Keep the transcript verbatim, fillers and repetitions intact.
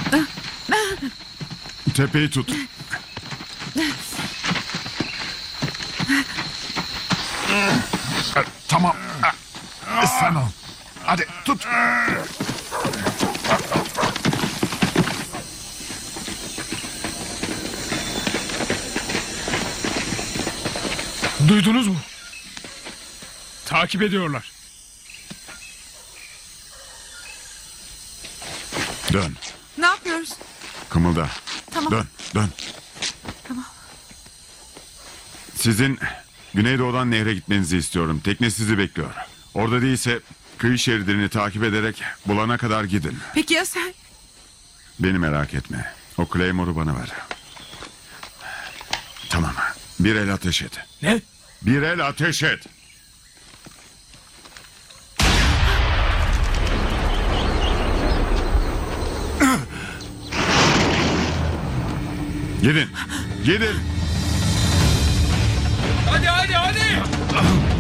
Tepeyi tut. Tamam. Sen al. Hadi tut. Duydunuz mu? Takip ediyorlar. Dön. Ne yapıyoruz? Kımılda. Tamam. Dön. Dön. Tamam. Sizin Güneydoğu'dan nehre gitmenizi istiyorum. Tekne sizi bekliyor. Orada değilse kıyı şeridini takip ederek bulana kadar gidin. Peki ya sen? Beni merak etme. O Claymore'u bana ver. Tamam. Bir el ateş et. Ne? Bir el ateş et. Gidin. Gidin. Hadi hadi hadi.